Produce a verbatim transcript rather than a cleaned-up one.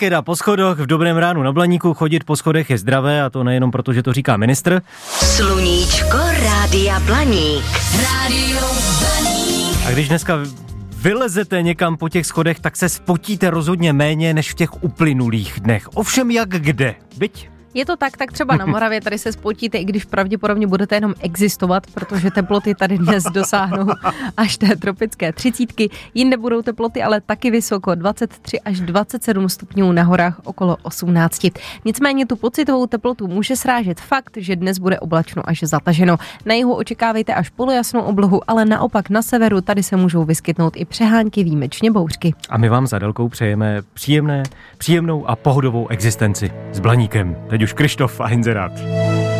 Keda po schodech v dobrém ránu na Blaníku. Chodit po schodech je zdravé a to nejenom proto, že to říká ministr. Sluníčko Rádia Blaník. Rádio Blaník. A když dneska vylezete někam po těch schodech, tak se spotíte rozhodně méně než v těch uplynulých dnech. Ovšem jak kde, viď? Je to tak, tak třeba na Moravě tady se spotíte, i když pravděpodobně budete jenom existovat, protože teploty tady dnes dosáhnou až té tropické třicítky. Jinde budou teploty ale taky vysoko, dvacet tři až dvacet sedm stupňů, na horách okolo osmnáct. Nicméně tu pocitovou teplotu může srážet fakt, že dnes bude oblačno až zataženo. Na jihu očekávejte až polojasnou oblohu, ale naopak na severu tady se můžou vyskytnout i přehánky, výjimečně bouřky. A my vám za Adelkou přejeme příjemné, příjemnou a pohodovou existenci s Blaníkem. Teď už Krištof a Hinzerát.